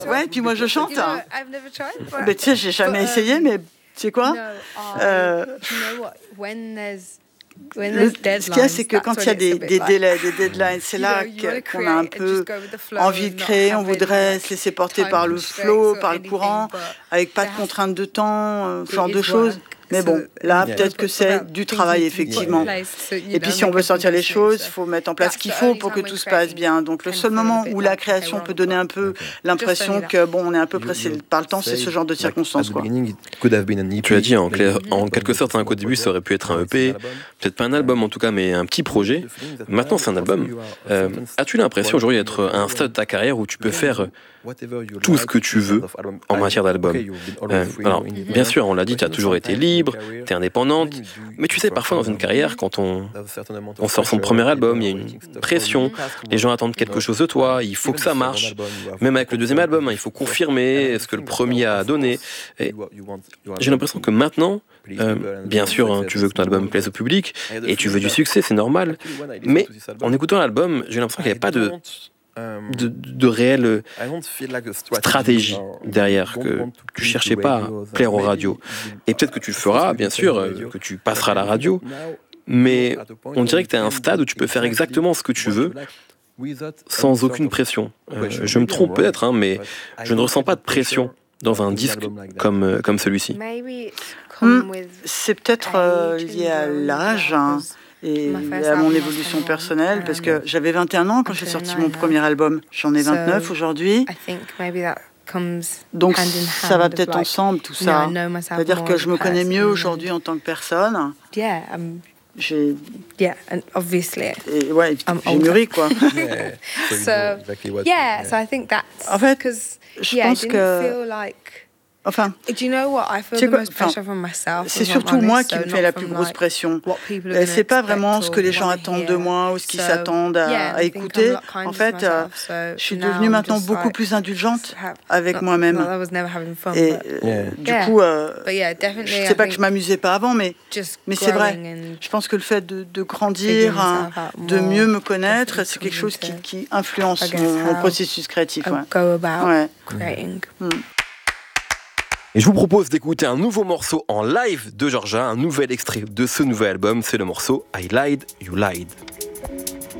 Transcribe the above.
Ouais, et puis moi je chante. You know, I've never tried. Ben, tu sais, j'ai jamais essayé, mais tu sais quoi? No, you know what? When there's Ce qu'il y a, c'est que quand il y a des délais, des deadlines, c'est là qu'on a un peu envie de créer, on voudrait se laisser porter par le flow, par le courant, avec pas de contraintes de temps, ce genre de choses. Mais bon, là, peut-être que c'est du travail, effectivement. Et puis, si on veut sortir les choses, il faut mettre en place ce qu'il faut pour que tout se passe bien. Donc, le seul moment où la création peut donner un peu l'impression que, bon, on est un peu pressé par le temps, c'est ce genre de circonstances, quoi. Tu as dit en quelque sorte qu'au début ça aurait pu être un EP, peut-être pas un album en tout cas, mais un petit projet. Maintenant c'est un album. As-tu l'impression aujourd'hui d'être à un stade de ta carrière où tu peux faire tout ce que tu veux en matière d'album? Alors bien sûr, on l'a dit, tu as toujours été libre, tu es indépendante, mais tu sais, parfois dans une carrière, quand on sort son premier album, il y a une pression, les gens attendent quelque chose de toi, il faut que ça marche. Même avec le deuxième album, il faut confirmer ce que le premier a donné. Et j'ai l'impression que maintenant, bien sûr, tu veux que ton album plaise au public et tu veux du succès, c'est normal. Mais en écoutant l'album, j'ai l'impression qu'il n'y avait pas de réelle stratégie derrière, que tu cherchais pas à plaire aux radios. Et peut-être que tu le feras, bien sûr, que tu passeras à la radio, mais on dirait que tu es à un stade où tu peux faire exactement ce que tu veux sans aucune pression. Je me trompe peut-être, mais je ne ressens pas de pression dans un disque comme celui-ci. C'est peut-être lié à l'âge, et à mon évolution personnelle, parce que j'avais 21 ans quand j'ai sorti mon premier album. J'en ai 29 aujourd'hui. Donc ça va peut-être ensemble, tout ça. C'est-à-dire que je me connais mieux aujourd'hui en tant que personne. J'ai mûri, quoi. En fait, je pense que... Enfin, c'est surtout moi qui me fais la plus grosse pression. C'est pas vraiment ce que les gens attendent de moi ou ce qu'ils s'attendent à écouter. En fait, je suis devenue maintenant beaucoup plus indulgente avec moi-même. Et du coup, je sais pas que je m'amusais pas avant, mais c'est vrai. Je pense que le fait de grandir, de mieux me connaître, c'est quelque chose qui influence mon processus créatif. Ouais. Et je vous propose d'écouter un nouveau morceau en live de Georgia, un nouvel extrait de ce nouvel album, c'est le morceau I Lied, You Lied.